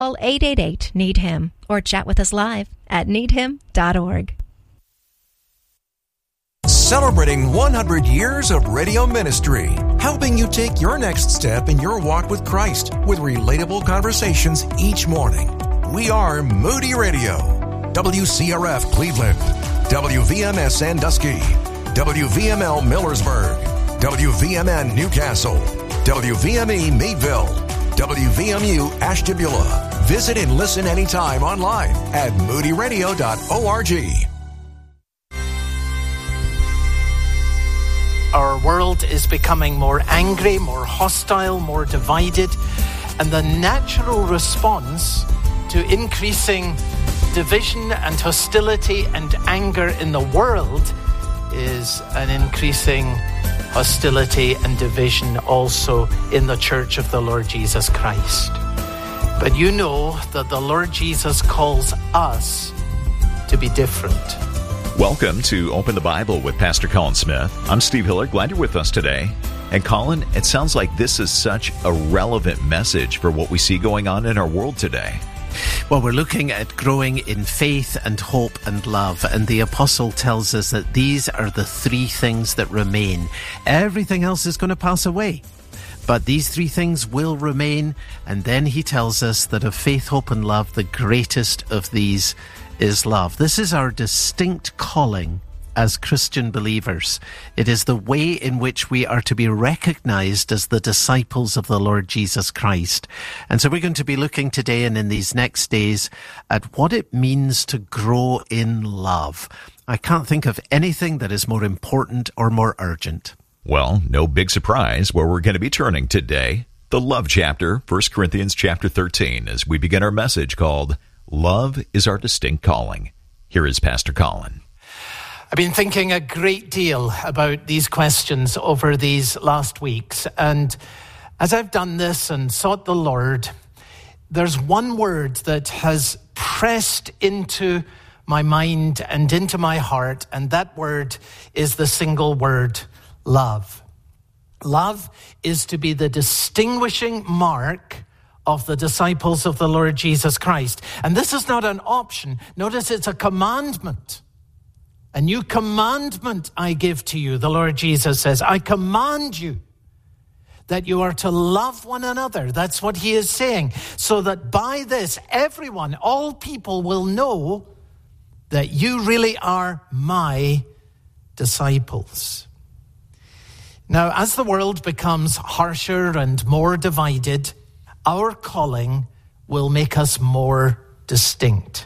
Call 888-NEED-HIM or chat with us live at needhim.org. Celebrating 100 years of radio ministry, helping you take your next step in your walk with Christ with relatable conversations each morning. We are Moody Radio, WCRF Cleveland, WVMS Sandusky, WVML Millersburg, WVMN Newcastle, WVME Meadville, WVMU Ashtabula. Visit and listen anytime online at moodyradio.org. Our world is becoming more angry, more hostile, more divided, and the natural response to increasing division and hostility and anger in the world is an increasing hostility and division also in the Church of the Lord Jesus Christ. But you know that the Lord Jesus calls us to be different. Welcome to Open the Bible with Pastor Colin Smith. I'm Steve Hiller. Glad you're with us today. And Colin, it sounds like this is such a relevant message for what we see going on in our world today. Well, we're looking at growing in faith and hope and love. And the apostle tells us that these are the three things that remain. Everything else is going to pass away. But these three things will remain. And then he tells us that of faith, hope, and love, the greatest of these is love. This is our distinct calling as Christian believers. It is the way in which we are to be recognized as the disciples of the Lord Jesus Christ. And so we're going to be looking today and in these next days at what it means to grow in love. I can't think of anything that is more important or more urgent. Well, no big surprise where we're going to be turning today. The love chapter, 1 Corinthians chapter 13, as we begin our message called Love is Our Distinct Calling. Here is Pastor Colin. I've been thinking a great deal about these questions over these last weeks. And as I've done this and sought the Lord, there's one word that has pressed into my mind and into my heart. And that word is the single word, love. Love is to be the distinguishing mark of the disciples of the Lord Jesus Christ. And this is not an option. Notice it's a commandment. A new commandment I give to you, the Lord Jesus says. I command you that you are to love one another. That's what he is saying. So that by this, everyone, all people will know that you really are my disciples. Now, as the world becomes harsher and more divided, our calling will make us more distinct.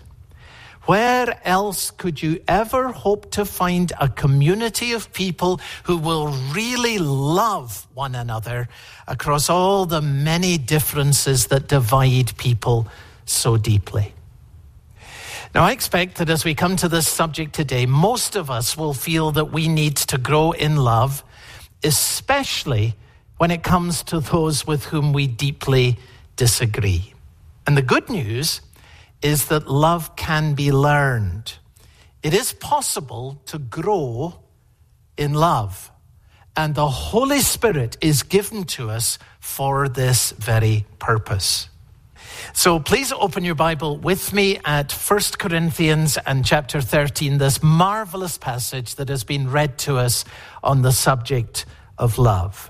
Where else could you ever hope to find a community of people who will really love one another across all the many differences that divide people so deeply? Now, I expect that as we come to this subject today, most of us will feel that we need to grow in love, especially when it comes to those with whom we deeply disagree. And the good news is that love can be learned. It is possible to grow in love. And the Holy Spirit is given to us for this very purpose. So please open your Bible with me at 1 Corinthians and chapter 13, this marvelous passage that has been read to us on the subject of love.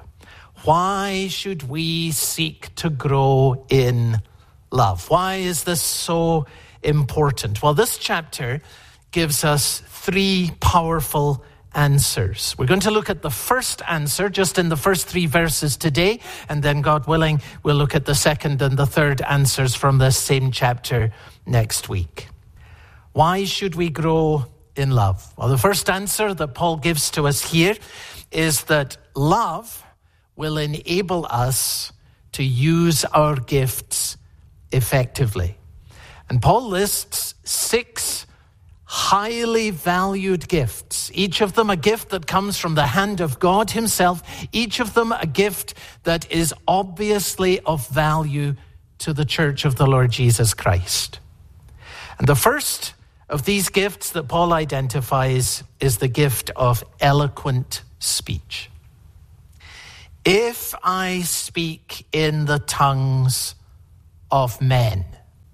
Why should we seek to grow in love? Why is this so important? Well, this chapter gives us three powerful answers. We're going to look at the first answer just in the first three verses today, and then God willing, we'll look at the second and the third answers from this same chapter next week. Why should we grow in love? Well, the first answer that Paul gives to us here is that love will enable us to use our gifts effectively. And Paul lists 6 highly valued gifts. Each of them a gift that comes from the hand of God himself. Each of them a gift that is obviously of value to the church of the Lord Jesus Christ. And the first of these gifts that Paul identifies is the gift of eloquent speech. If I speak in the tongues of men,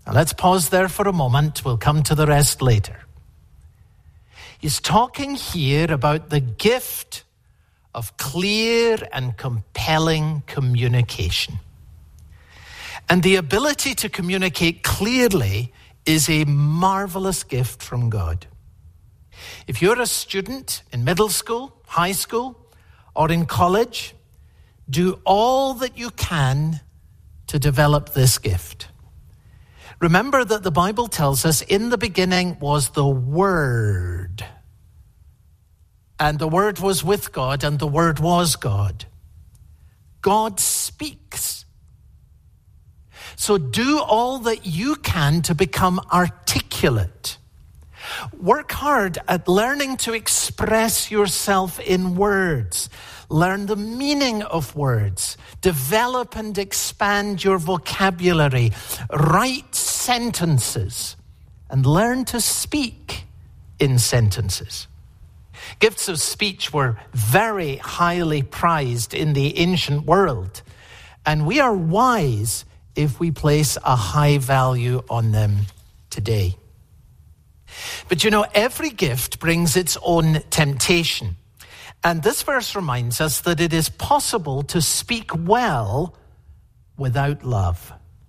Now let's pause there for a moment. We'll come to the rest later. He's talking here about the gift of clear and compelling communication. And the ability to communicate clearly is a marvelous gift from God. If you're a student in middle school, high school, or in college, do all that you can to develop this gift. Remember that the Bible tells us in the beginning was the Word. And the Word was with God, and the Word was God. God speaks. So do all that you can to become articulate. Work hard at learning to express yourself in words. Learn the meaning of words. Develop and expand your vocabulary. Write sentences. And learn to speak in sentences. Gifts of speech were very highly prized in the ancient world. And we are wise if we place a high value on them today. But you know, every gift brings its own temptation. And this verse reminds us that it is possible to speak well without love.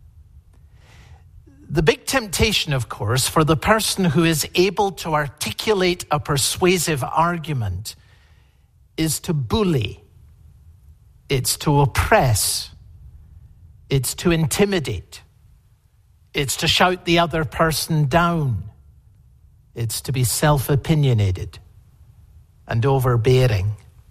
The big temptation, of course, for the person who is able to articulate a persuasive argument is to bully. It's to oppress. It's to intimidate. It's to shout the other person down. It's to be self-opinionated and overbearing.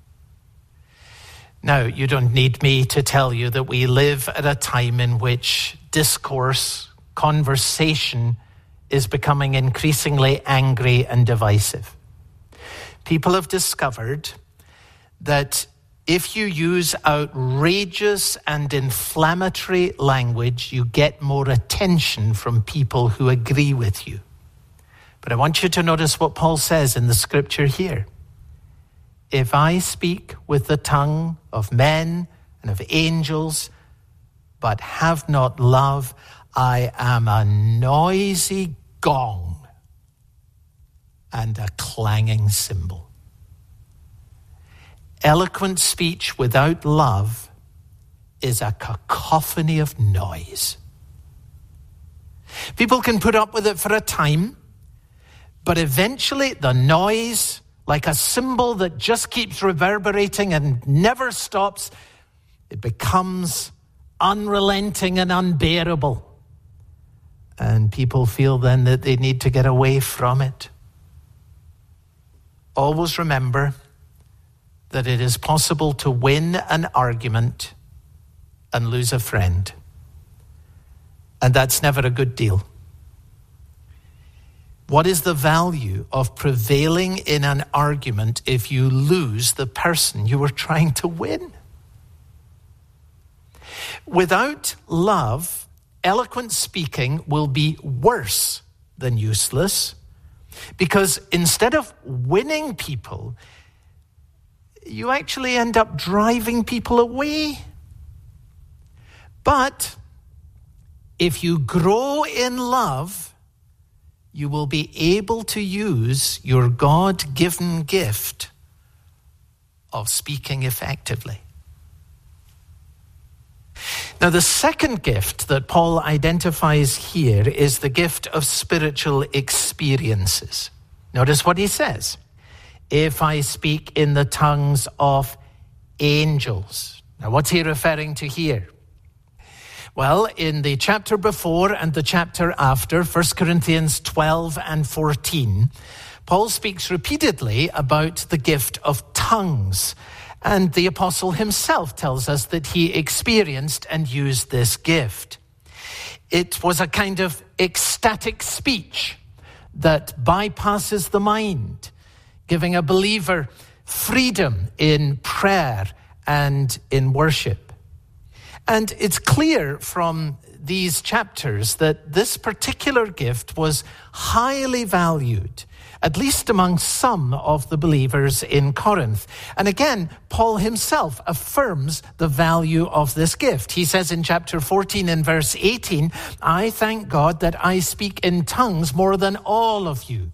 Now, you don't need me to tell you that we live at a time in which discourse, conversation is becoming increasingly angry and divisive. People have discovered that if you use outrageous and inflammatory language, you get more attention from people who agree with you. But I want you to notice what Paul says in the scripture here. If I speak with the tongue of men and of angels, but have not love, I am a noisy gong and a clanging cymbal. Eloquent speech without love is a cacophony of noise. People can put up with it for a time, but eventually the noise, like a cymbal that just keeps reverberating and never stops, it becomes unrelenting and unbearable. And people feel then that they need to get away from it. Always remember that it is possible to win an argument and lose a friend. And that's never a good deal. What is the value of prevailing in an argument if you lose the person you were trying to win? Without love, eloquent speaking will be worse than useless, because instead of winning people, you actually end up driving people away. But if you grow in love, you will be able to use your God-given gift of speaking effectively. Now, the second gift that Paul identifies here is the gift of spiritual experiences. Notice what he says. If I speak in the tongues of angels. Now, what's he referring to here? Well, in the chapter before and the chapter after, 1 Corinthians 12 and 14, Paul speaks repeatedly about the gift of tongues. And the apostle himself tells us that he experienced and used this gift. It was a kind of ecstatic speech that bypasses the mind, giving a believer freedom in prayer and in worship. And it's clear from these chapters that this particular gift was highly valued, at least among some of the believers in Corinth. And again, Paul himself affirms the value of this gift. He says in chapter 14 and verse 18, "I thank God that I speak in tongues more than all of you."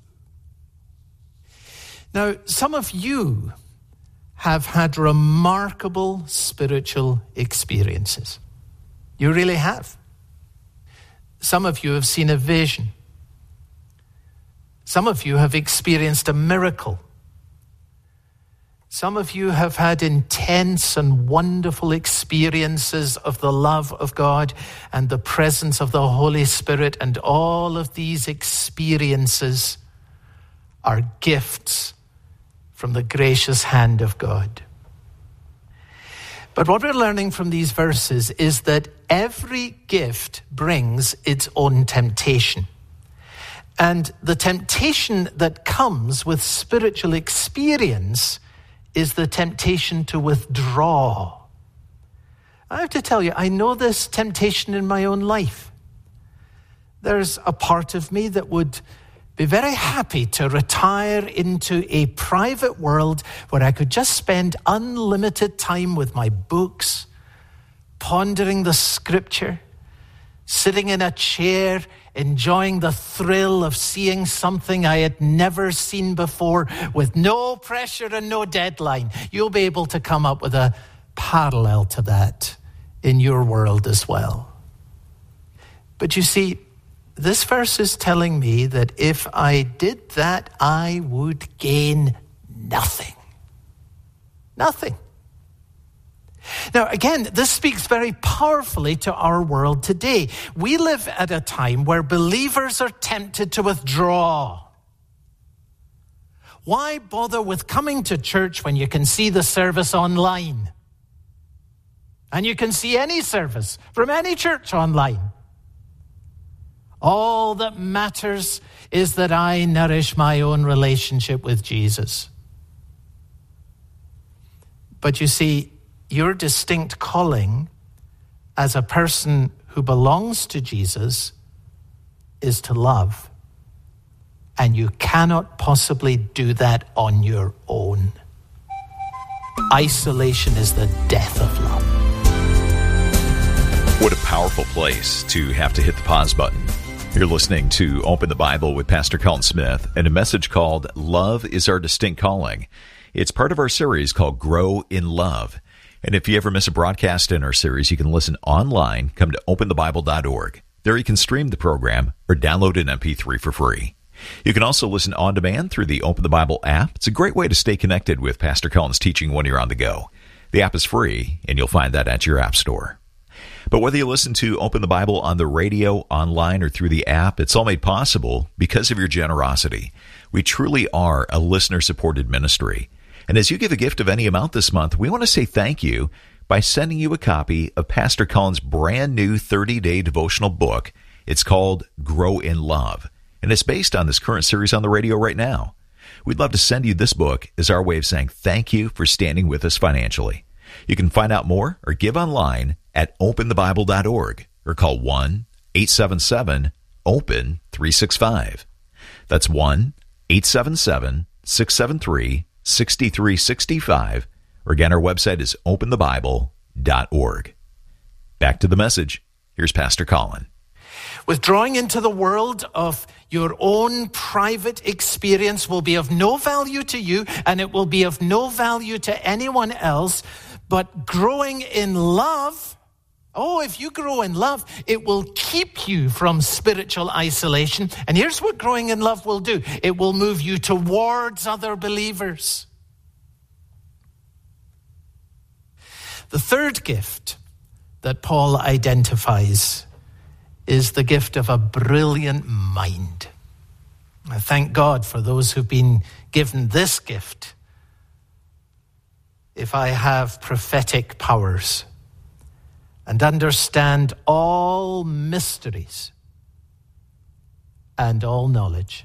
Now, some of you have had remarkable spiritual experiences. You really have. Some of you have seen a vision. Some of you have experienced a miracle. Some of you have had intense and wonderful experiences of the love of God and the presence of the Holy Spirit, and all of these experiences are gifts from the gracious hand of God. But what we're learning from these verses is that every gift brings its own temptation. And the temptation that comes with spiritual experience is the temptation to withdraw. I have to tell you, I know this temptation in my own life. There's a part of me that would be very happy to retire into a private world where I could just spend unlimited time with my books, pondering the scripture, sitting in a chair, enjoying the thrill of seeing something I had never seen before with no pressure and no deadline. You'll be able to come up with a parallel to that in your world as well. But you see, this verse is telling me that if I did that, I would gain nothing. Nothing. Now, again, this speaks very powerfully to our world today. We live at a time where believers are tempted to withdraw. Why bother with coming to church when you can see the service online? And you can see any service from any church online. All that matters is that I nourish my own relationship with Jesus. But you see, your distinct calling as a person who belongs to Jesus is to love. And you cannot possibly do that on your own. Isolation is the death of love. What a powerful place to have to hit the pause button. You're listening to Open the Bible with Pastor Colin Smith and a message called Love is Our Distinct Calling. It's part of our series called Grow in Love. And if you ever miss a broadcast in our series, you can listen online. Come to openthebible.org. There you can stream the program or download an MP3 for free. You can also listen on demand through the Open the Bible app. It's a great way to stay connected with Pastor Colin's teaching when you're on the go. The app is free, and you'll find that at your app store. But whether you listen to Open the Bible on the radio, online, or through the app, it's all made possible because of your generosity. We truly are a listener-supported ministry. And as you give a gift of any amount this month, we want to say thank you by sending you a copy of Pastor Colin's brand new 30-day devotional book. It's called Grow in Love, and it's based on this current series on the radio right now. We'd love to send you this book as our way of saying thank you for standing with us financially. You can find out more or give online at openthebible.org or call 1-877-OPEN-365. That's 1-877-673-6365. Or again, our website is openthebible.org. Back to the message. Here's Pastor Colin. Withdrawing into the world of your own private experience will be of no value to you, and it will be of no value to anyone else. But growing in love, if you grow in love, it will keep you from spiritual isolation. And here's what growing in love will do. It will move you towards other believers. The third gift that Paul identifies is the gift of a brilliant mind. I thank God for those who've been given this gift. If I have prophetic powers and understand all mysteries and all knowledge.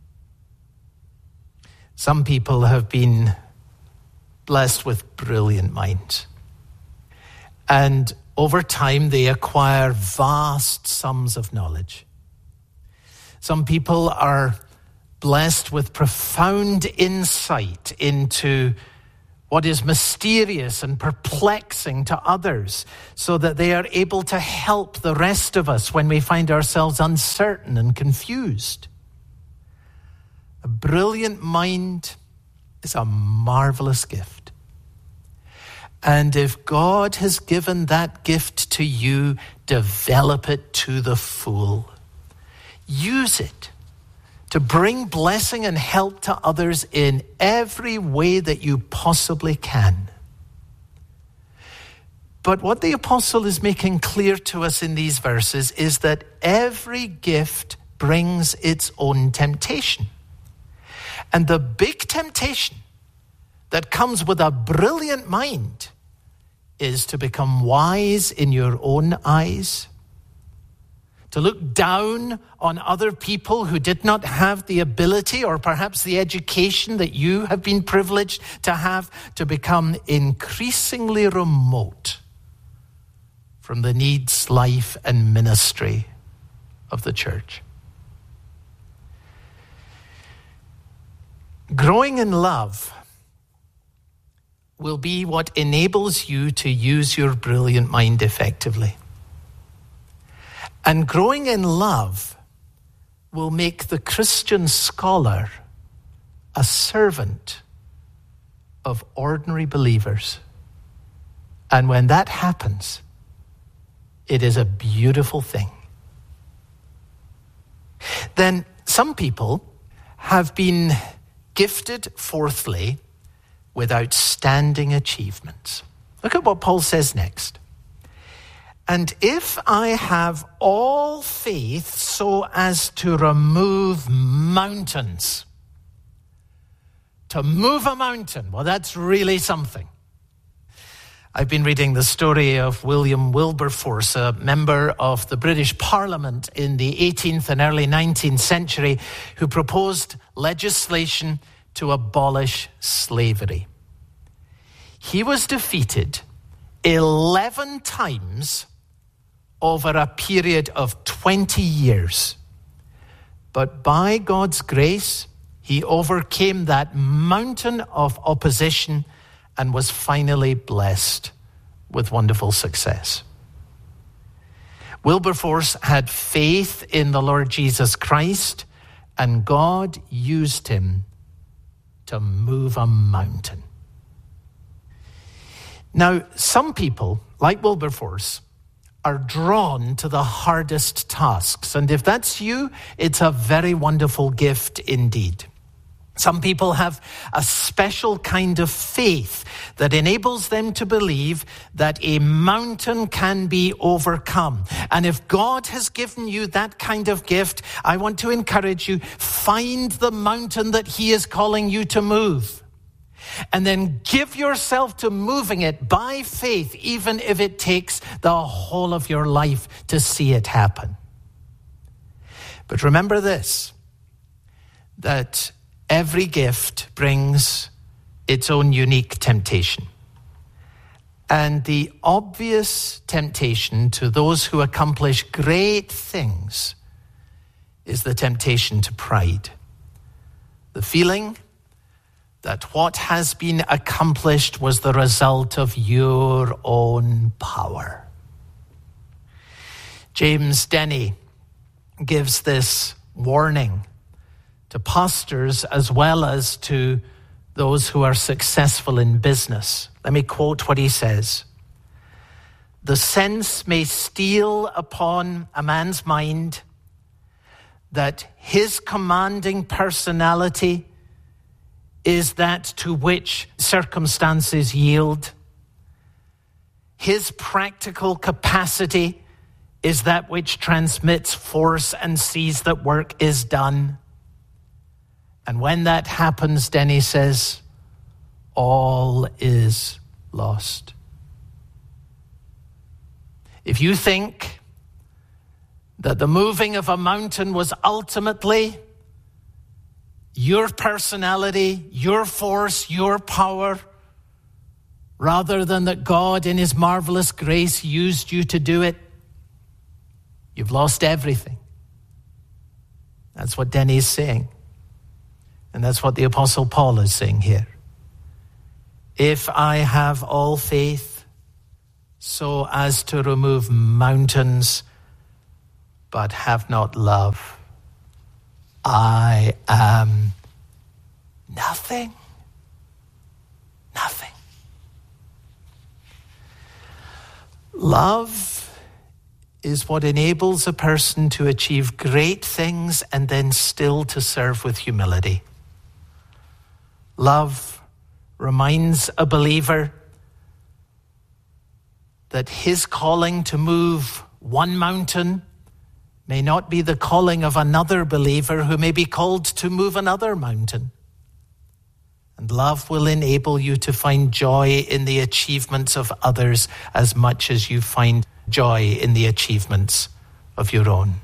Some people have been blessed with brilliant minds. And over time, they acquire vast sums of knowledge. Some people are blessed with profound insight into what is mysterious and perplexing to others, so that they are able to help the rest of us when we find ourselves uncertain and confused. A brilliant mind is a marvelous gift. And if God has given that gift to you, develop it to the full. Use it to bring blessing and help to others in every way that you possibly can. But what the apostle is making clear to us in these verses is that every gift brings its own temptation. And the big temptation that comes with a brilliant mind is to become wise in your own eyes, to look down on other people who did not have the ability or perhaps the education that you have been privileged to have, to become increasingly remote from the needs, life, and ministry of the church. Growing in love will be what enables you to use your brilliant mind effectively. And growing in love will make the Christian scholar a servant of ordinary believers. And when that happens, it is a beautiful thing. Then some people have been gifted, fourthly, with outstanding achievements. Look at what Paul says next. And if I have all faith so as to remove mountains. To move a mountain, well, that's really something. I've been reading the story of William Wilberforce, a member of the British Parliament in the 18th and early 19th century, who proposed legislation to abolish slavery. He was defeated 11 times over a period of 20 years. But by God's grace, he overcame that mountain of opposition and was finally blessed with wonderful success. Wilberforce had faith in the Lord Jesus Christ, and God used him to move a mountain. Now, some people, like Wilberforce, are drawn to the hardest tasks. And if that's you, it's a very wonderful gift indeed. Some people have a special kind of faith that enables them to believe that a mountain can be overcome. And if God has given you that kind of gift, I want to encourage you, find the mountain that he is calling you to move. And then give yourself to moving it by faith, even if it takes the whole of your life to see it happen. But remember this, that every gift brings its own unique temptation. And the obvious temptation to those who accomplish great things is the temptation to pride. The feeling that what has been accomplished was the result of your own power. James Denney gives this warning to pastors as well as to those who are successful in business. Let me quote what he says. The sense may steal upon a man's mind that his commanding personality is that to which circumstances yield. His practical capacity is that which transmits force and sees that work is done. And when that happens, Denney says, all is lost. If you think that the moving of a mountain was ultimately your personality, your force, your power, rather than that God in his marvelous grace used you to do it, you've lost everything. That's what Denny is saying. And that's what the Apostle Paul is saying here. If I have all faith so as to remove mountains, but have not love, I am nothing. Nothing. Love is what enables a person to achieve great things and then still to serve with humility. Love reminds a believer that his calling to move one mountain may not be the calling of another believer who may be called to move another mountain. And love will enable you to find joy in the achievements of others as much as you find joy in the achievements of your own.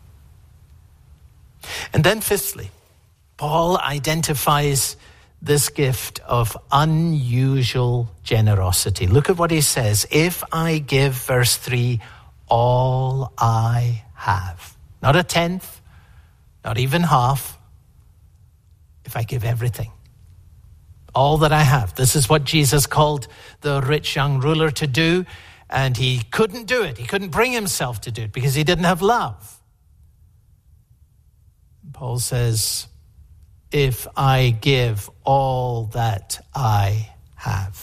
And then fifthly, Paul identifies this gift of unusual generosity. Look at what he says. If I give, verse 3, all I have. Not a tenth, not even half. If I give everything. All that I have. This is what Jesus called the rich young ruler to do. And he couldn't do it. He couldn't bring himself to do it because he didn't have love. Paul says, if I give all that I have.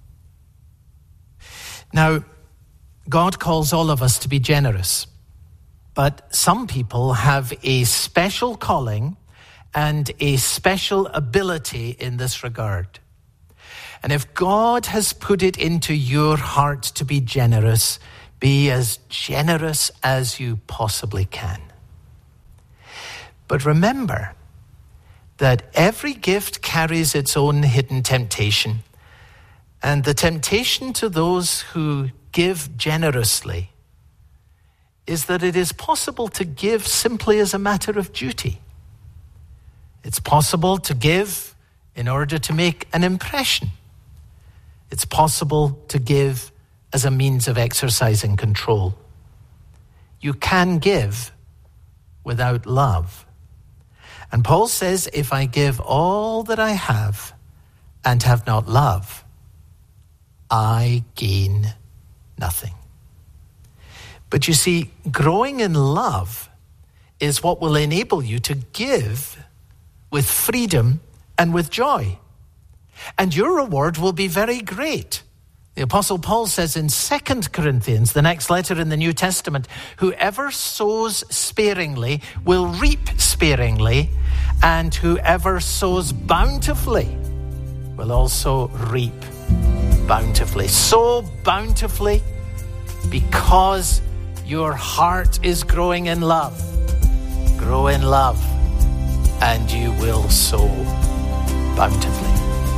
Now, God calls all of us to be generous. But some people have a special calling and a special ability in this regard. And if God has put it into your heart to be generous, be as generous as you possibly can. But remember that every gift carries its own hidden temptation. And the temptation to those who give generously is that it is possible to give simply as a matter of duty. It's possible to give in order to make an impression. It's possible to give as a means of exercising control. You can give without love. And Paul says, if I give all that I have and have not love, I gain nothing. But you see, growing in love is what will enable you to give with freedom and with joy. And your reward will be very great. The Apostle Paul says in 2 Corinthians, the next letter in the New Testament, whoever sows sparingly will reap sparingly, and whoever sows bountifully will also reap bountifully. Sow bountifully because your heart is growing in love. Grow in love, and you will sow bountifully.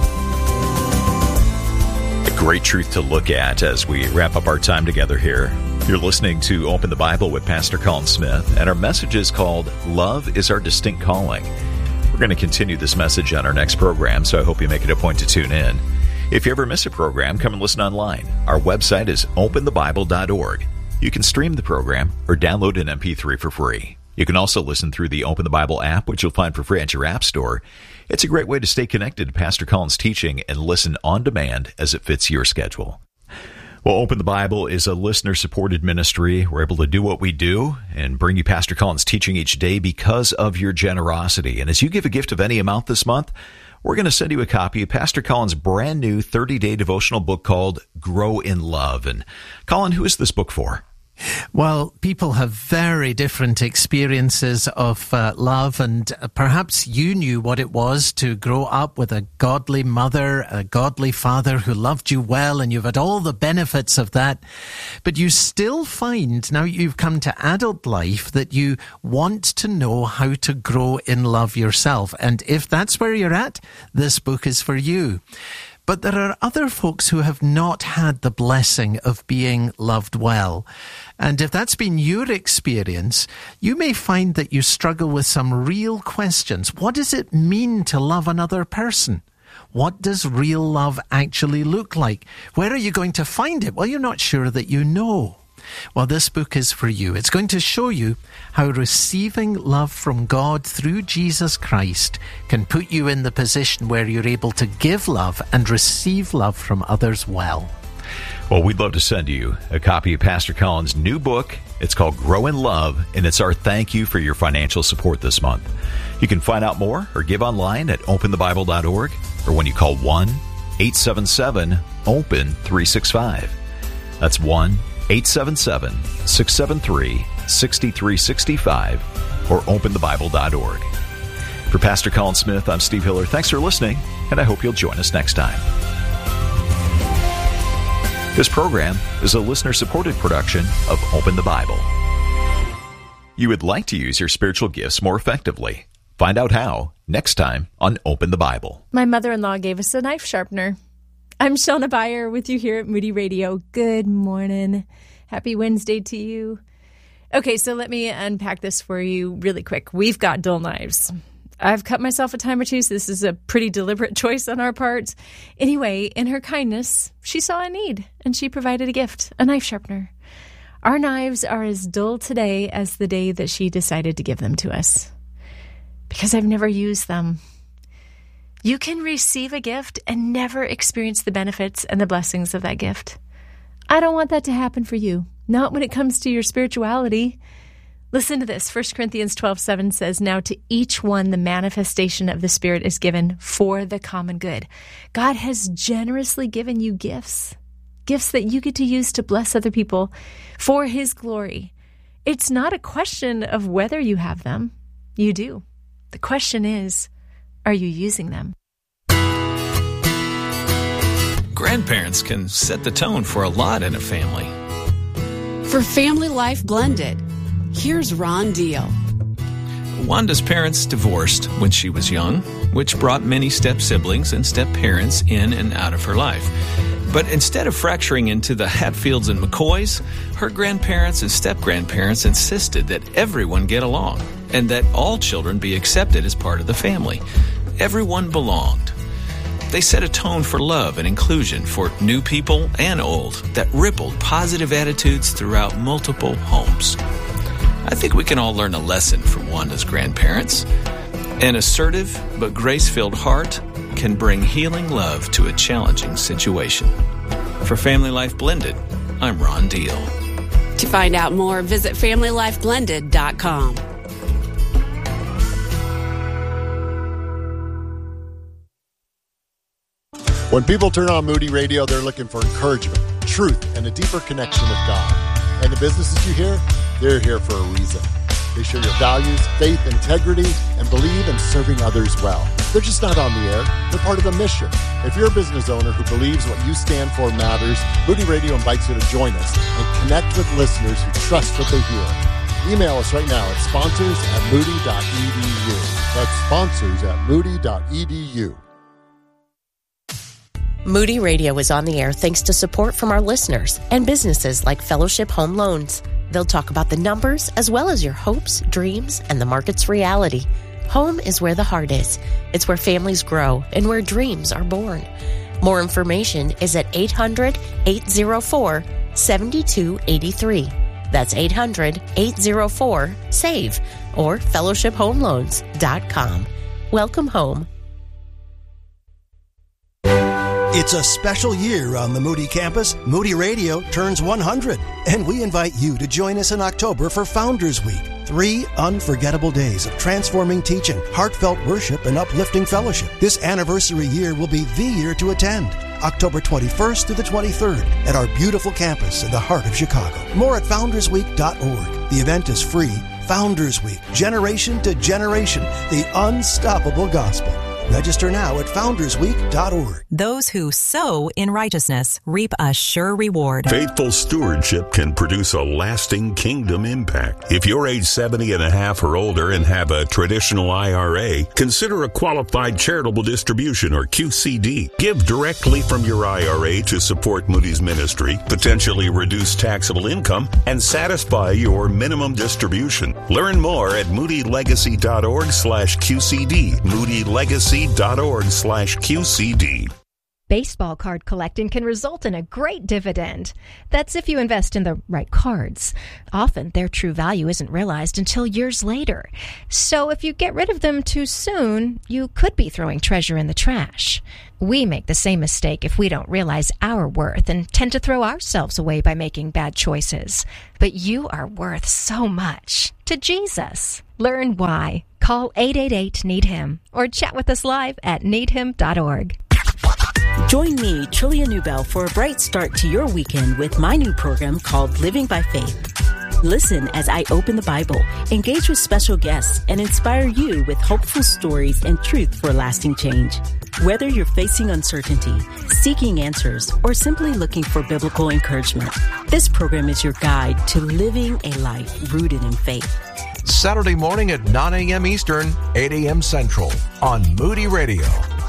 A great truth to look at as we wrap up our time together here. You're listening to Open the Bible with Pastor Colin Smith, and our message is called Love is Our Distinct Calling. We're going to continue this message on our next program, so I hope you make it a point to tune in. If you ever miss a program, come and listen online. Our website is openthebible.org. You can stream the program or download an MP3 for free. You can also listen through the Open the Bible app, which you'll find for free at your app store. It's a great way to stay connected to Pastor Colin's teaching and listen on demand as it fits your schedule. Well, Open the Bible is a listener-supported ministry. We're able to do what we do and bring you Pastor Colin's teaching each day because of your generosity. And as you give a gift of any amount this month, we're going to send you a copy of Pastor Colin's brand new 30-day devotional book called Grow in Love. And Colin, who is this book for? Well, people have very different experiences of love, and perhaps you knew what it was to grow up with a godly mother, a godly father who loved you well, and you've had all the benefits of that. But you still find, now you've come to adult life, that you want to know how to grow in love yourself. And if that's where you're at, this book is for you. But there are other folks who have not had the blessing of being loved well. And if that's been your experience, you may find that you struggle with some real questions. What does it mean to love another person? What does real love actually look like? Where are you going to find it? Well, you're not sure that you know. Well, this book is for you. It's going to show you how receiving love from God through Jesus Christ can put you in the position where you're able to give love and receive love from others well. Well, we'd love to send you a copy of Pastor Colin's new book. It's called Grow in Love, and it's our thank you for your financial support this month. You can find out more or give online at openthebible.org or when you call 1-877-OPEN-365. That's 1-877-673-6365 or openthebible.org. For Pastor Colin Smith, I'm Steve Hiller. Thanks for listening, and I hope you'll join us next time. This program is a listener-supported production of Open the Bible. You would like to use your spiritual gifts more effectively. Find out how next time on Open the Bible. My mother-in-law gave us a knife sharpener. I'm Shauna Beyer with you here at Moody Radio. Good morning. Happy Wednesday to you. Okay, so let me unpack this for you really quick. We've got dull knives. I've cut myself a time or two, so this is a pretty deliberate choice on our part. Anyway, in her kindness, she saw a need, and she provided a gift, a knife sharpener. Our knives are as dull today as the day that she decided to give them to us, because I've never used them. You can receive a gift and never experience the benefits and the blessings of that gift. I don't want that to happen for you, not when it comes to your spirituality. Listen to this. 1 Corinthians 12:7 says, "Now to each one the manifestation of the Spirit is given for the common good." God has generously given you gifts that you get to use to bless other people for His glory. It's not a question of whether you have them. You do. The question is, are you using them? Grandparents can set the tone for a lot in a family. For Family Life Blended, here's Ron Deal. Wanda's parents divorced when she was young, which brought many step-siblings and step-parents in and out of her life. But instead of fracturing into the Hatfields and McCoys, her grandparents and step-grandparents insisted that everyone get along and that all children be accepted as part of the family. Everyone belonged. They set a tone for love and inclusion for new people and old that rippled positive attitudes throughout multiple homes. I think we can all learn a lesson from Wanda's grandparents. An assertive but grace-filled heart can bring healing love to a challenging situation. For Family Life Blended, I'm Ron Deal. To find out more, visit FamilyLifeBlended.com. When people turn on Moody Radio, they're looking for encouragement, truth, and a deeper connection with God. And the businesses you hear, they're here for a reason. They share your values, faith, integrity, and believe in serving others well. They're just not on the air. They're part of the mission. If you're a business owner who believes what you stand for matters, Moody Radio invites you to join us and connect with listeners who trust what they hear. Email us right now at sponsors@moody.edu. That's sponsors@moody.edu. Moody Radio is on the air thanks to support from our listeners and businesses like Fellowship Home Loans. They'll talk about the numbers as well as your hopes, dreams, and the market's reality. Home is where the heart is. It's where families grow and where dreams are born. More information is at 800-804-7283. That's 800-804-SAVE or fellowshiphomeloans.com. Welcome home. It's a special year on the Moody campus. Moody Radio turns 100, and we invite you to join us in October for Founders Week. 3 unforgettable days of transforming teaching, heartfelt worship, and uplifting fellowship. This anniversary year will be the year to attend. October 21st to the 23rd at our beautiful campus in the heart of Chicago. More at foundersweek.org. The event is free. Founders Week, generation to generation, the unstoppable gospel. Register now at foundersweek.org. Those who sow in righteousness reap a sure reward. Faithful stewardship can produce a lasting kingdom impact. If you're age 70 and a half or older and have a traditional IRA, consider a qualified charitable distribution or QCD. Give directly from your IRA to support Moody's ministry, potentially reduce taxable income, and satisfy your minimum distribution. Learn more at moodylegacy.org/QCD. Moody Legacy ccc.org/QCD. Baseball card collecting can result in a great dividend. That's if you invest in the right cards. Often, their true value isn't realized until years later. So if you get rid of them too soon, you could be throwing treasure in the trash. We make the same mistake if we don't realize our worth and tend to throw ourselves away by making bad choices. But you are worth so much to Jesus. Learn why. Call 888-NEED-HIM or chat with us live at needhim.org. Join me, Trillia Newbell, for a bright start to your weekend with my new program called Living by Faith. Listen as I open the Bible, engage with special guests, and inspire you with hopeful stories and truth for lasting change. Whether you're facing uncertainty, seeking answers, or simply looking for biblical encouragement, this program is your guide to living a life rooted in faith. Saturday morning at 9 a.m. Eastern, 8 a.m. Central on Moody Radio.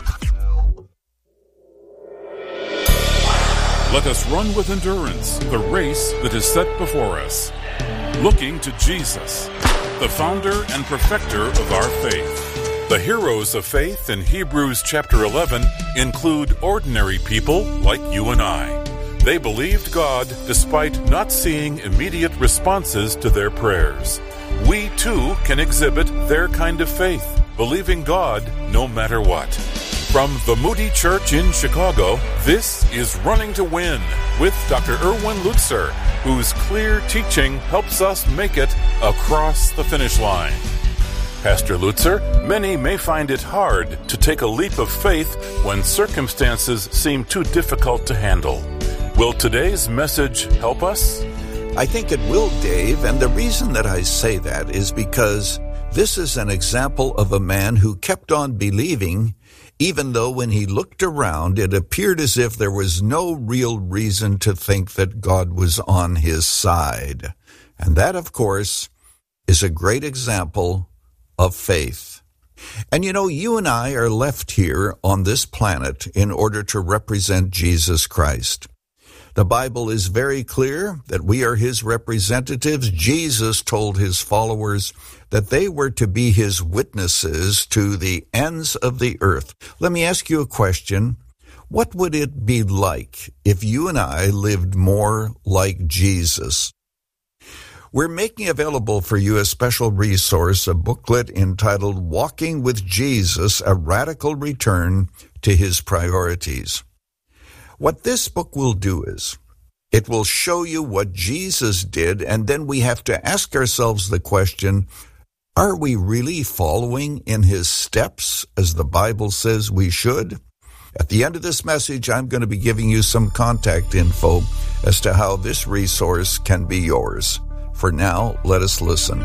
Let us run with endurance the race that is set before us, looking to Jesus, the founder and perfecter of our faith. The heroes of faith in Hebrews chapter 11 include ordinary people like you and I. They believed God despite not seeing immediate responses to their prayers. We too can exhibit their kind of faith, believing God no matter what. From the Moody Church in Chicago, this is Running to Win with Dr. Erwin Lutzer, whose clear teaching helps us make it across the finish line. Pastor Lutzer, many may find it hard to take a leap of faith when circumstances seem too difficult to handle. Will today's message help us? I think it will, Dave, and the reason that I say that is because this is an example of a man who kept on believing even though when he looked around, it appeared as if there was no real reason to think that God was on his side. And that, of course, is a great example of faith. And you know, you and I are left here on this planet in order to represent Jesus Christ. The Bible is very clear that we are his representatives. Jesus told his followers that they were to be his witnesses to the ends of the earth. Let me ask you a question. What would it be like if you and I lived more like Jesus? We're making available for you a special resource, a booklet entitled Walking with Jesus, A Radical Return to His Priorities. What this book will do is, it will show you what Jesus did, and then we have to ask ourselves the question, are we really following in his steps as the Bible says we should? At the end of this message, I'm going to be giving you some contact info as to how this resource can be yours. For now, let us listen.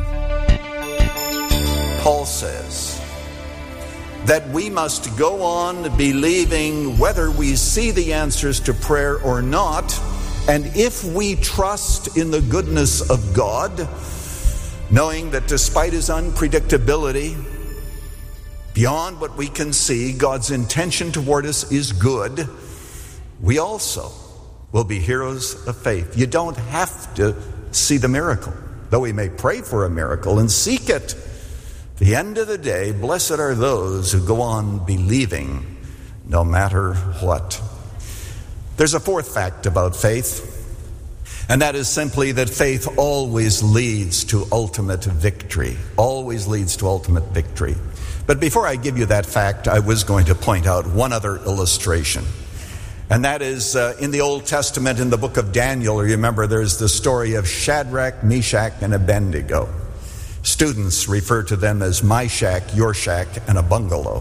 Paul says that we must go on believing whether we see the answers to prayer or not, and if we trust in the goodness of God, knowing that despite his unpredictability, beyond what we can see, God's intention toward us is good, we also will be heroes of faith. You don't have to see the miracle, though we may pray for a miracle and seek it. At the end of the day, blessed are those who go on believing no matter what. There's a fourth fact about faith, and that is simply that faith always leads to ultimate victory. Always leads to ultimate victory. But before I give you that fact, I was going to point out one other illustration. And that is in the Old Testament, in the book of Daniel, remember there's the story of Shadrach, Meshach, and Abednego. Students refer to them as my shack, your shack, and a bungalow.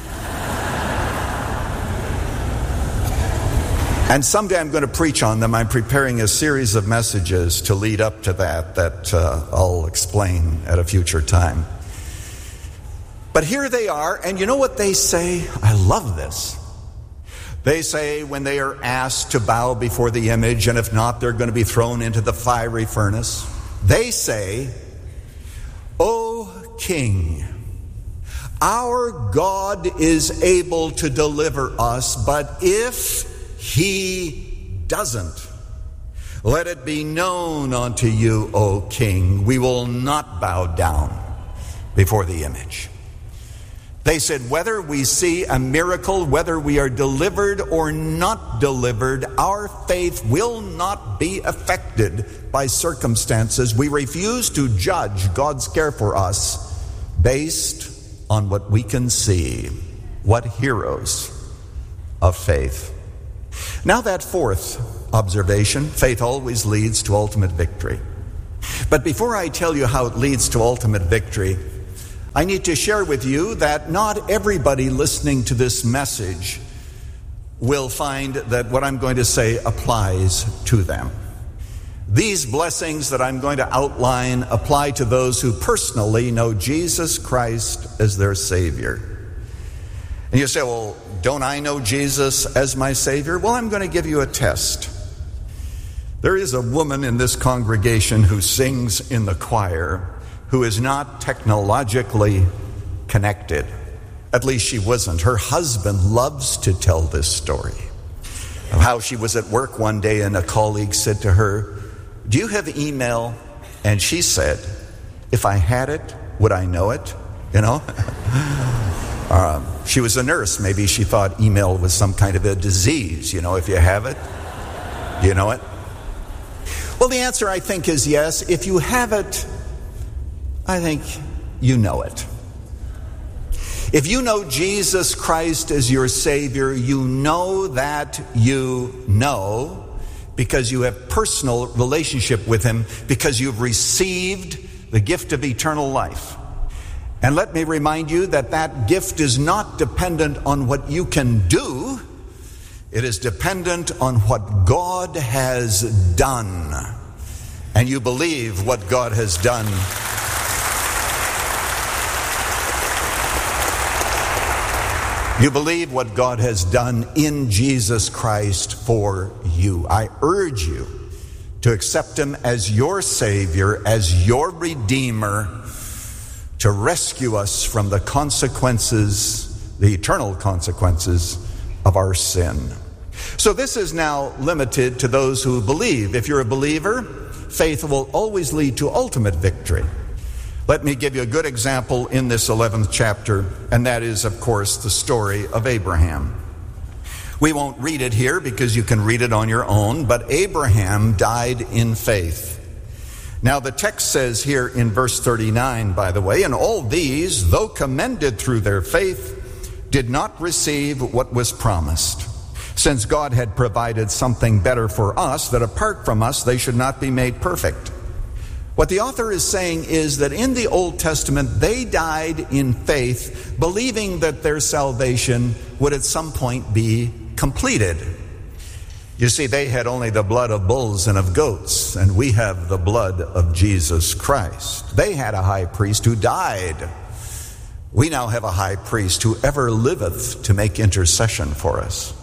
And someday I'm going to preach on them. I'm preparing a series of messages to lead up to that I'll explain at a future time. But here they are, and you know what they say? I love this. They say when they are asked to bow before the image, and if not, they're going to be thrown into the fiery furnace. They say, O King, our God is able to deliver us, but if he doesn't, let it be known unto you, O King, we will not bow down before the image. They said, whether we see a miracle, whether we are delivered or not delivered, our faith will not be affected by circumstances. We refuse to judge God's care for us based on what we can see. What heroes of faith. Now that fourth observation, faith always leads to ultimate victory. But before I tell you how it leads to ultimate victory, I need to share with you that not everybody listening to this message will find that what I'm going to say applies to them. These blessings that I'm going to outline apply to those who personally know Jesus Christ as their Savior. And you say, well, don't I know Jesus as my Savior? Well, I'm going to give you a test. There is a woman in this congregation who sings in the choir who is not technologically connected. At least she wasn't. Her husband loves to tell this story of how she was at work one day and a colleague said to her, do you have email? And she said, if I had it, would I know it? You know? She was a nurse. Maybe she thought email was some kind of a disease. You know, if you have it, you know it? Well, the answer, I think, is yes. If you have it, I think you know it. If you know Jesus Christ as your Savior, you know that you know because you have personal relationship with Him, because you've received the gift of eternal life. And let me remind you that that gift is not dependent on what you can do. It is dependent on what God has done. And you believe what God has done. You believe what God has done in Jesus Christ for you. I urge you to accept Him as your Savior, as your Redeemer, to rescue us from the consequences, the eternal consequences of our sin. So this is now limited to those who believe. If you're a believer, faith will always lead to ultimate victory. Let me give you a good example in this 11th chapter, and that is, of course, the story of Abraham. We won't read it here because you can read it on your own, but Abraham died in faith. Now the text says here in verse 39, by the way, and all these, though commended through their faith, did not receive what was promised, since God had provided something better for us, that apart from us they should not be made perfect. What the author is saying is that in the Old Testament they died in faith, believing that their salvation would at some point be completed. You see, they had only the blood of bulls and of goats, and we have the blood of Jesus Christ. They had a high priest who died. We now have a high priest who ever liveth to make intercession for us.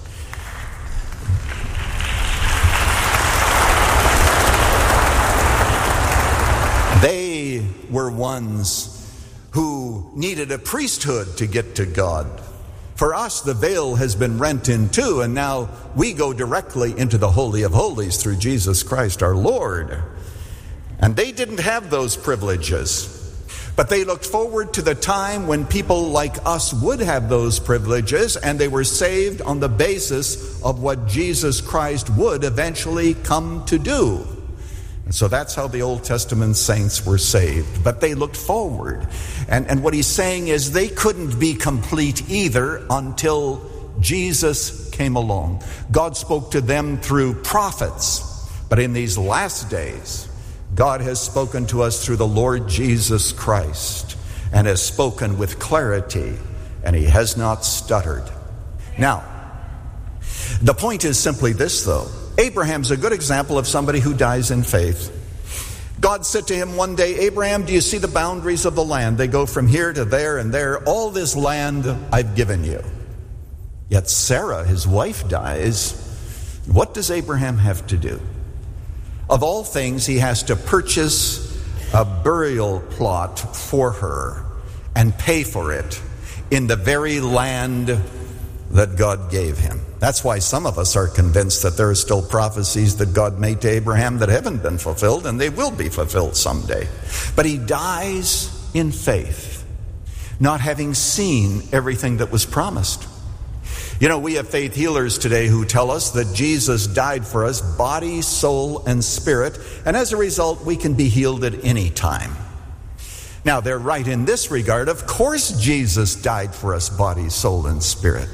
They were ones who needed a priesthood to get to God. For us, the veil has been rent in two, and now we go directly into the Holy of Holies through Jesus Christ our Lord. And they didn't have those privileges, but they looked forward to the time when people like us would have those privileges, and they were saved on the basis of what Jesus Christ would eventually come to do. And so that's how the Old Testament saints were saved. But they looked forward. And what he's saying is they couldn't be complete either until Jesus came along. God spoke to them through prophets. But in these last days, God has spoken to us through the Lord Jesus Christ, and has spoken with clarity, and He has not stuttered. Now, the point is simply this, though. Abraham's a good example of somebody who dies in faith. God said to him one day, Abraham, do you see the boundaries of the land? They go from here to there and there. All this land I've given you. Yet Sarah, his wife, dies. What does Abraham have to do? Of all things, he has to purchase a burial plot for her and pay for it in the very land that God gave him. That's why some of us are convinced that there are still prophecies that God made to Abraham that haven't been fulfilled, and they will be fulfilled someday. But he dies in faith. not having seen everything that was promised. You know, we have faith healers today who tell us that Jesus died for us, body, soul, and spirit, and as a result, we can be healed at any time. Now, they're right in this regard. Of course, Jesus died for us, body, soul, and spirit.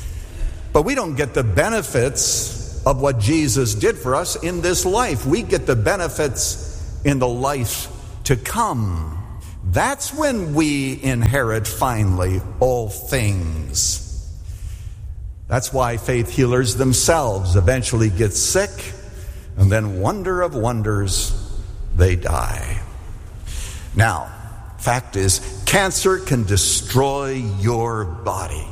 But we don't get the benefits of what Jesus did for us in this life. We get the benefits in the life to come. That's when we inherit finally all things. That's why faith healers themselves eventually get sick, and then, wonder of wonders, they die. Now, fact is, cancer can destroy your body.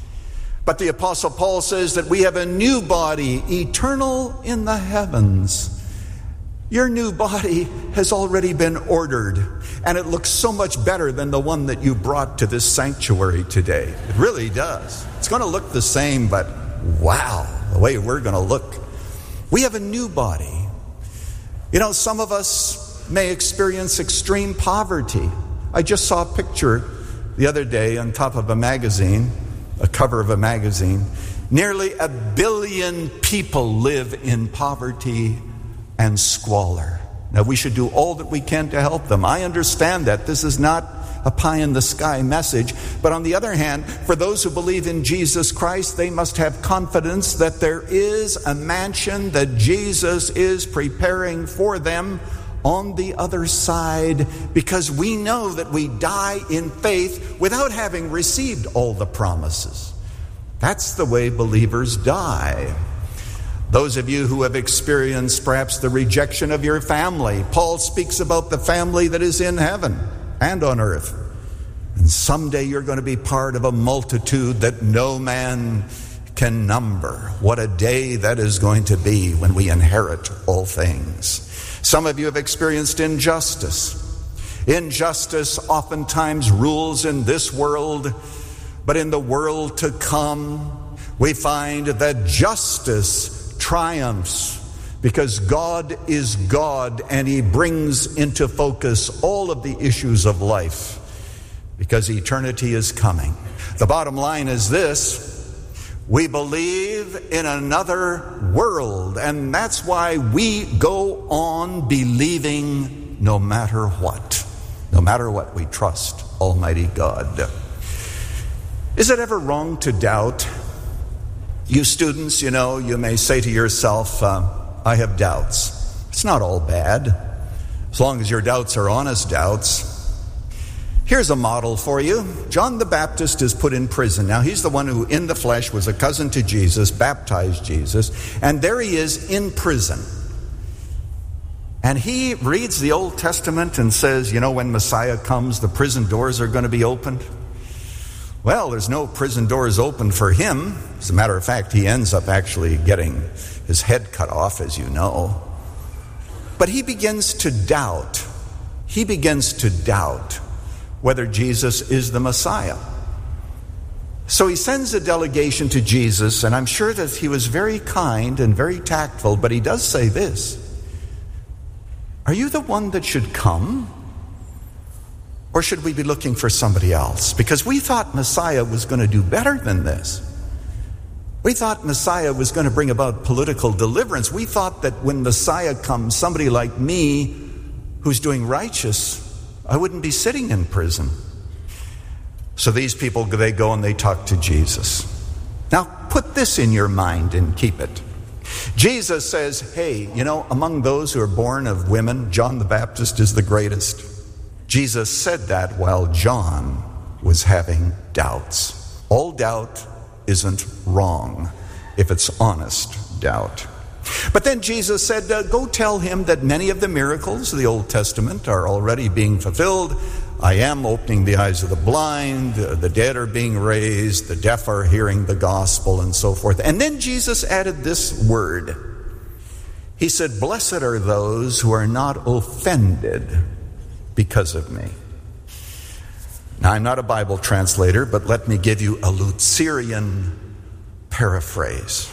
But the Apostle Paul says that we have a new body, eternal in the heavens. Your new body has already been ordered, and it looks so much better than the one that you brought to this sanctuary today. It really does. It's going to look the same, but wow, the way we're going to look. We have a new body. You know, some of us may experience extreme poverty. I just saw a picture the other day on top of a magazine, a cover of a magazine. Nearly 1 billion people live in poverty and squalor. Now, we should do all that we can to help them. I understand that. This is not a pie-in-the-sky message. But on the other hand, for those who believe in Jesus Christ, they must have confidence that there is a mansion that Jesus is preparing for them on the other side, because we know that we die in faith without having received all the promises. That's the way believers die. Those of you who have experienced perhaps the rejection of your family, Paul speaks about the family that is in heaven and on earth. And someday you're going to be part of a multitude that no man can number. What a day that is going to be when we inherit all things. Some of you have experienced injustice. Injustice oftentimes rules in this world, but in the world to come, we find that justice triumphs, because God is God, and He brings into focus all of the issues of life, because eternity is coming. The bottom line is this: we believe in another world, and that's why we go on believing no matter what. No matter what, we trust Almighty God. Is it ever wrong to doubt? You students, you know, you may say to yourself, I have doubts. It's not all bad, as long as your doubts are honest doubts. Here's a model for you. John the Baptist is put in prison. Now, he's the one who, in the flesh, was a cousin to Jesus, baptized Jesus, and there he is in prison. And he reads the Old Testament and says, you know, when Messiah comes, the prison doors are going to be opened. Well, there's no prison doors open for him. As a matter of fact, he ends up actually getting his head cut off, as you know. But he begins to doubt. He begins to doubt whether Jesus is the Messiah. So he sends a delegation to Jesus, and I'm sure that he was very kind and very tactful, but he does say this: are you the one that should come? Or should we be looking for somebody else? Because we thought Messiah was going to do better than this. We thought Messiah was going to bring about political deliverance. We thought that when Messiah comes, somebody like me who's doing righteous, I wouldn't be sitting in prison. So these people, they go and they talk to Jesus. Now, put this in your mind and keep it. Jesus says, hey, you know, among those who are born of women, John the Baptist is the greatest. Jesus said that while John was having doubts. All doubt isn't wrong if it's honest doubt. But then Jesus said, go tell him that many of the miracles of the Old Testament are already being fulfilled. I am opening the eyes of the blind, the dead are being raised, the deaf are hearing the gospel, and so forth. And then Jesus added this word. He said, blessed are those who are not offended because of me. Now, I'm not a Bible translator, but let me give you a Lutheran paraphrase.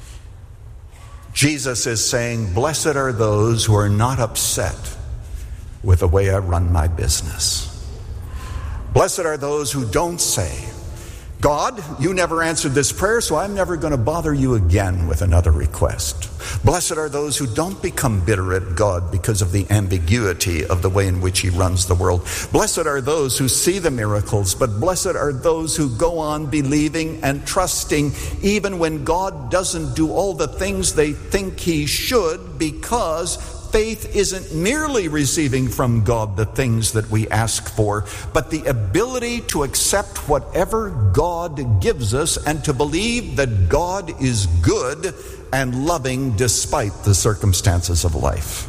Jesus is saying, blessed are those who are not upset with the way I run my business. Blessed are those who don't say, God, you never answered this prayer, so I'm never going to bother you again with another request. Blessed are those who don't become bitter at God because of the ambiguity of the way in which he runs the world. Blessed are those who see the miracles, but blessed are those who go on believing and trusting even when God doesn't do all the things they think he should, because faith isn't merely receiving from God the things that we ask for, but the ability to accept whatever God gives us and to believe that God is good and loving despite the circumstances of life.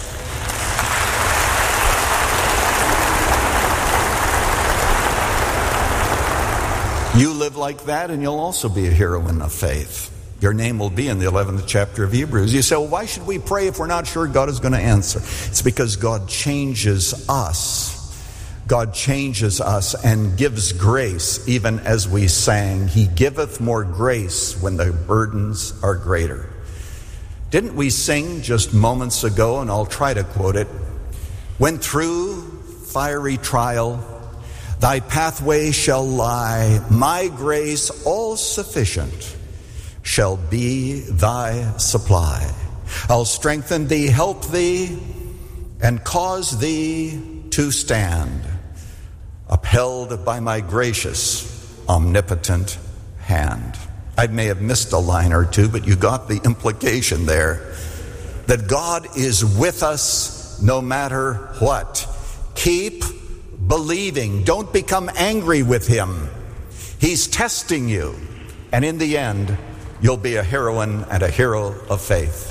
You live like that and you'll also be a hero in the faith. Your name will be in the 11th chapter of Hebrews. You say, well, why should we pray if we're not sure God is going to answer? It's because God changes us. God changes us and gives grace, even as we sang, He giveth more grace when the burdens are greater. Didn't we sing just moments ago, and I'll try to quote it, when through fiery trial thy pathway shall lie, my grace all sufficient shall be thy supply. I'll strengthen thee, help thee, and cause thee to stand, upheld by my gracious, omnipotent hand. I may have missed a line or two, but you got the implication there. That God is with us no matter what. Keep believing. Don't become angry with him. He's testing you. And in the end, you'll be a heroine and a hero of faith.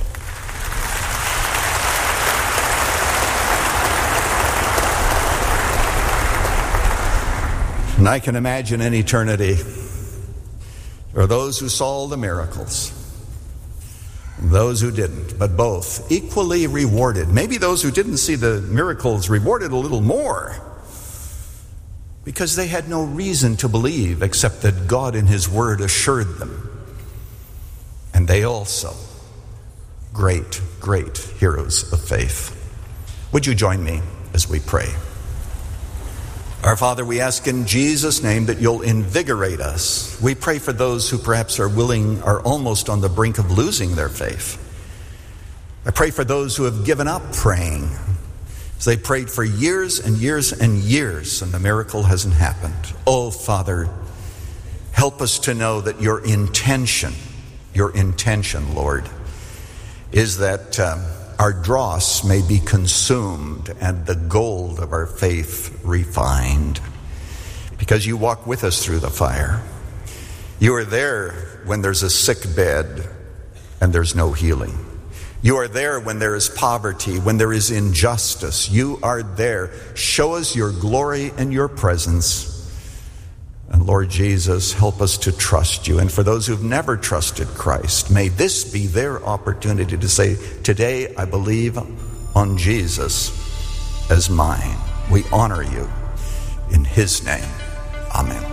And I can imagine in eternity, there are those who saw the miracles, and those who didn't, but both equally rewarded. Maybe those who didn't see the miracles rewarded a little more, because they had no reason to believe except that God in His Word assured them. And they also, great, great heroes of faith. Would you join me as we pray? Our Father, we ask in Jesus' name that you'll invigorate us. We pray for those who perhaps are almost on the brink of losing their faith. I pray for those who have given up praying. As they prayed for years and years and years, and the miracle hasn't happened. Oh, Father, help us to know that your intention, Lord, is that our dross may be consumed and the gold of our faith refined. Because you walk with us through the fire. You are there when there's a sick bed and there's no healing. You are there when there is poverty, when there is injustice. You are there. Show us your glory and your presence. And Lord Jesus, help us to trust you. And for those who've never trusted Christ, may this be their opportunity to say, today I believe on Jesus as mine. We honor you in his name. Amen.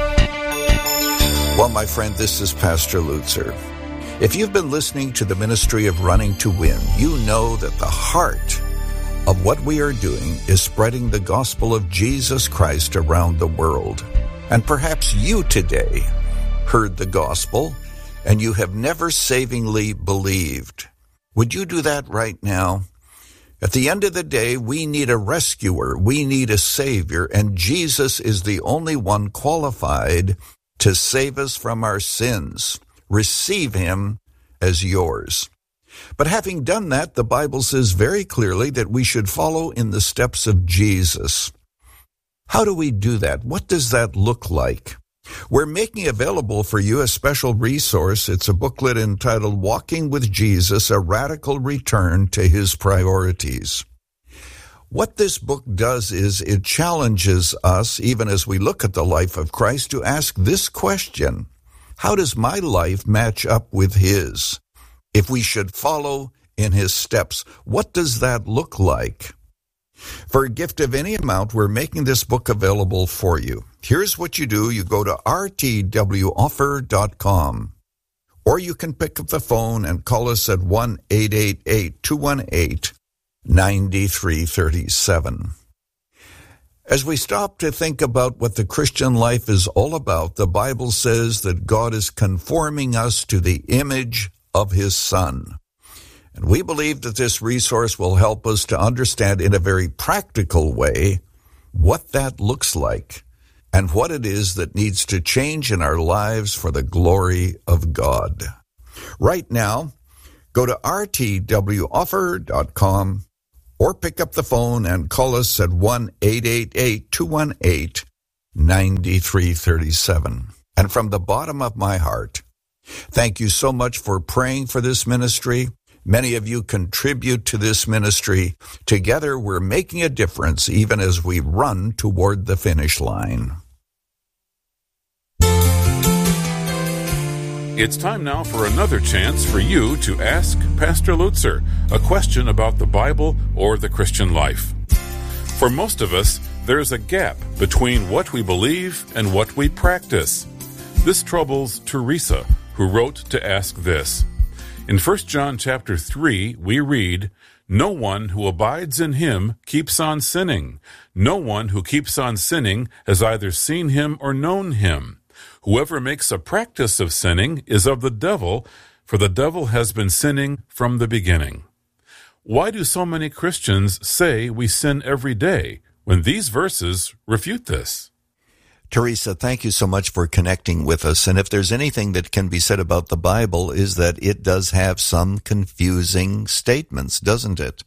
Well, my friend, this is Pastor Lutzer. If you've been listening to the ministry of Running to Win, you know that the heart of what we are doing is spreading the gospel of Jesus Christ around the world. And perhaps you today heard the gospel and you have never savingly believed. Would you do that right now? At the end of the day, we need a rescuer. We need a savior. And Jesus is the only one qualified to save us from our sins. Receive him as yours. But having done that, the Bible says very clearly that we should follow in the steps of Jesus. How do we do that? What does that look like? We're making available for you a special resource. It's a booklet entitled Walking with Jesus, A Radical Return to His Priorities. What this book does is it challenges us, even as we look at the life of Christ, to ask this question: how does my life match up with his? If we should follow in his steps, what does that look like? For a gift of any amount, we're making this book available for you. Here's what you do. You go to rtwoffer.com, or you can pick up the phone and call us at 1-888-218-9337. As we stop to think about what the Christian life is all about, the Bible says that God is conforming us to the image of His Son. And we believe that this resource will help us to understand in a very practical way what that looks like and what it is that needs to change in our lives for the glory of God. Right now, go to rtwoffer.com or pick up the phone and call us at 1-888-218-9337. And from the bottom of my heart, thank you so much for praying for this ministry. Many of you contribute to this ministry. Together, we're making a difference even as we run toward the finish line. It's time now for another chance for you to ask Pastor Lutzer a question about the Bible or the Christian life. For most of us, there's a gap between what we believe and what we practice. This troubles Teresa, who wrote to ask this. In 1 John chapter 3, we read, "No one who abides in Him keeps on sinning. No one who keeps on sinning has either seen Him or known Him. Whoever makes a practice of sinning is of the devil, for the devil has been sinning from the beginning." Why do so many Christians say we sin every day when these verses refute this? Teresa, thank you so much for connecting with us. And if there's anything that can be said about the Bible is that it does have some confusing statements, doesn't it?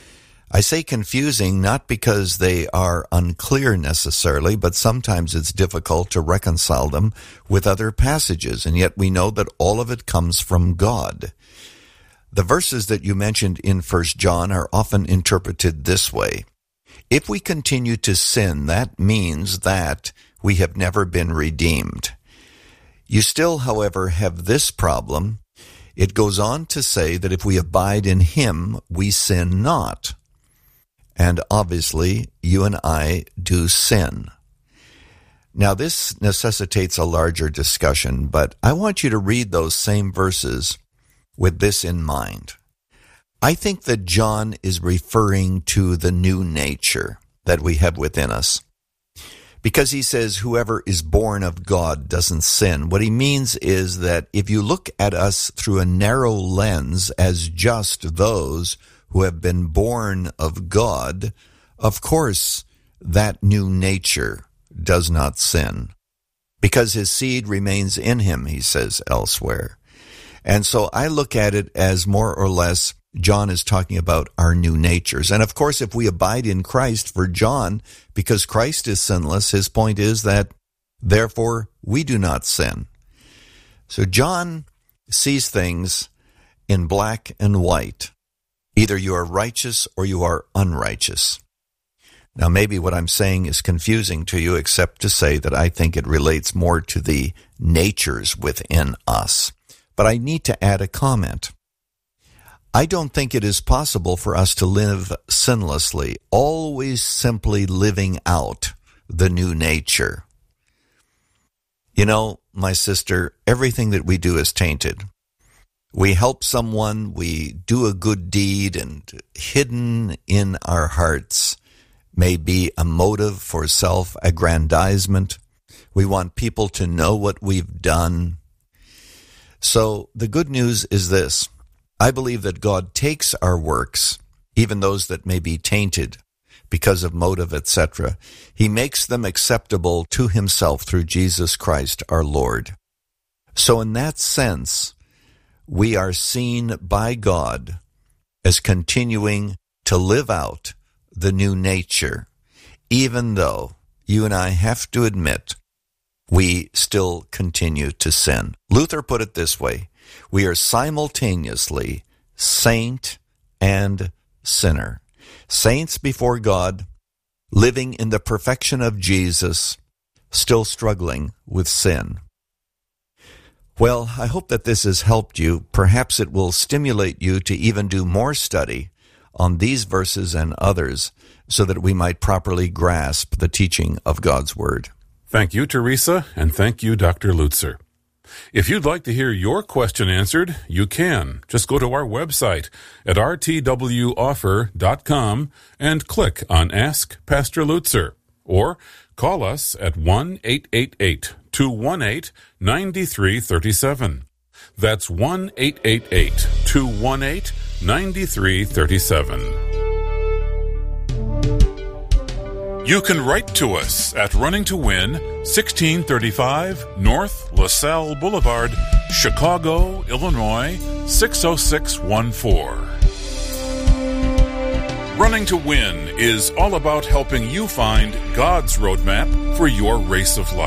I say confusing not because they are unclear necessarily, but sometimes it's difficult to reconcile them with other passages, and yet we know that all of it comes from God. The verses that you mentioned in 1 John are often interpreted this way. If we continue to sin, that means that we have never been redeemed. You still, however, have this problem. It goes on to say that if we abide in Him, we sin not. And obviously, you and I do sin. Now, this necessitates a larger discussion, but I want you to read those same verses with this in mind. I think that John is referring to the new nature that we have within us. Because he says whoever is born of God doesn't sin. What he means is that if you look at us through a narrow lens as just those who have been born of God, of course, that new nature does not sin. Because his seed remains in him, he says elsewhere. And so I look at it as more or less John is talking about our new natures. And of course, if we abide in Christ, for John, because Christ is sinless, his point is that, therefore, we do not sin. So John sees things in black and white. Either you are righteous or you are unrighteous. Now, maybe what I'm saying is confusing to you, except to say that I think it relates more to the natures within us. But I need to add a comment. I don't think it is possible for us to live sinlessly, always simply living out the new nature. You know, my sister, everything that we do is tainted. We help someone, we do a good deed, and hidden in our hearts may be a motive for self-aggrandizement. We want people to know what we've done. So the good news is this. I believe that God takes our works, even those that may be tainted because of motive, etc. He makes them acceptable to himself through Jesus Christ our Lord. So in that sense, we are seen by God as continuing to live out the new nature, even though you and I have to admit we still continue to sin. Luther put it this way. We are simultaneously saint and sinner. Saints before God, living in the perfection of Jesus, still struggling with sin. Well, I hope that this has helped you. Perhaps it will stimulate you to even do more study on these verses and others so that we might properly grasp the teaching of God's Word. Thank you, Teresa, and thank you, Dr. Lutzer. If you'd like to hear your question answered, you can. Just go to our website at rtwoffer.com and click on Ask Pastor Lutzer. or call us at 1-888-218-9337. That's 1-888-218-9337. You can write to us at Running to Win, 1635 North LaSalle Boulevard, Chicago, Illinois, 60614. Running to Win is all about helping you find God's roadmap for your race of life.